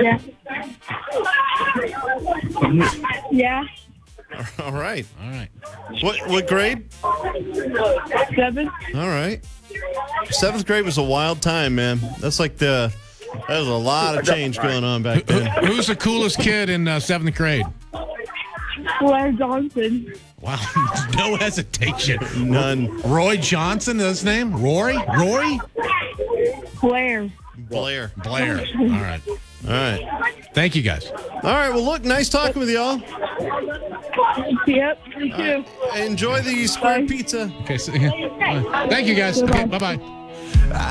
Yeah. Yeah. All right. All right. What grade? 7. All right. 7th grade was a wild time, man. That was a lot of change going on back then. Who's the coolest kid in 7th grade? Blair Johnson. Wow. No hesitation. None. Roy Johnson, is his name? Rory? Blair. Blair. Blair. All right. All right. Thank you, guys. All right. Well, look, nice talking with y'all. Yep. You too. Enjoy the square pizza. Okay. Thank you, guys. Okay. Bye-bye.